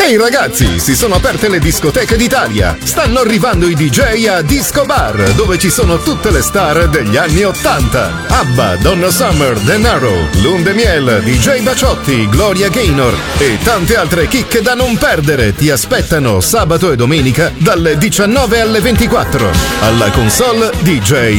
Ehi ragazzi, si sono aperte le discoteche d'Italia. Stanno arrivando i DJ a Disco Bar, dove ci sono tutte le star degli anni '80. ABBA, Donna Summer, Denaro, Lunde Miel, DJ Baciotti, Gloria Gaynor e tante altre chicche da non perdere ti aspettano sabato e domenica dalle 19 alle 24. Alla console DJ